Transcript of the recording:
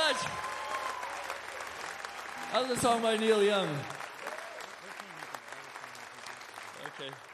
much. That was a song by Neil Young. Okay.